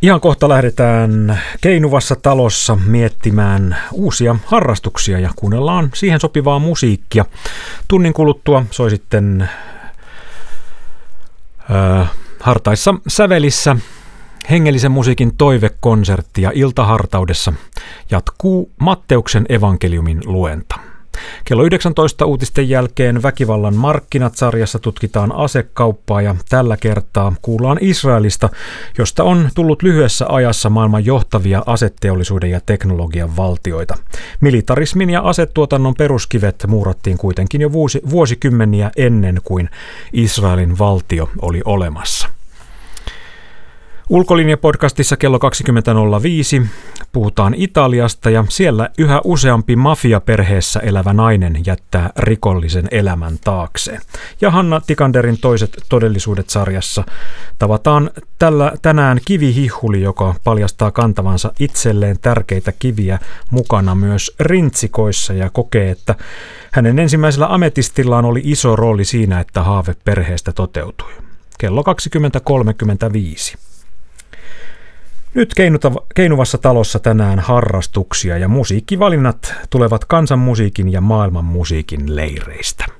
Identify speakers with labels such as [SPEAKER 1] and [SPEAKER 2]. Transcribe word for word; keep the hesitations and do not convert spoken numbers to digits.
[SPEAKER 1] Ihan kohta lähdetään Keinuvassa talossa miettimään uusia harrastuksia ja kuunnellaan siihen sopivaa musiikkia. Tunnin kuluttua soi sitten äh, hartaissa sävelissä hengellisen musiikin toivekonsertti ja iltahartaudessa jatkuu Matteuksen evankeliumin luenta. Kello yhdeksäntoista uutisten jälkeen Väkivallan markkinat-sarjassa tutkitaan asekauppaa ja tällä kertaa kuullaan Israelista, josta on tullut lyhyessä ajassa maailman johtavia aseteollisuuden ja teknologian valtioita. Militarismin ja asetuotannon peruskivet muurattiin kuitenkin jo vuosi, vuosikymmeniä ennen kuin Israelin valtio oli olemassa. Ulkolinja-podcastissa kello kaksikymmentä nolla viisi puhutaan Italiasta ja siellä yhä useampi mafiaperheessä elävä nainen jättää rikollisen elämän taakseen. Ja Hanna Tikanderin toiset todellisuudet -sarjassa tavataan tällä, tänään kivihihhuli, joka paljastaa kantavansa itselleen tärkeitä kiviä mukana myös rintsikoissa ja kokee, että hänen ensimmäisellä ametistillaan oli iso rooli siinä, että haave perheestä toteutui. Kello kaksikymmentä kolmekymmentäviisi. Nyt Keinuvassa talossa tänään harrastuksia ja musiikkivalinnat tulevat kansanmusiikin ja maailmanmusiikin leireistä.